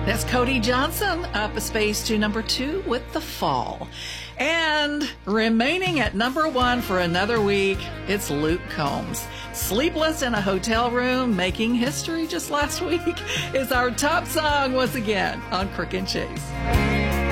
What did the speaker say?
That's Cody Johnson up a space to number 2 with The Fall. And remaining at number 1 for another week, it's Luke Combs. Sleepless in a Hotel Room, making history just last week, is our top song once again on Crook and Chase.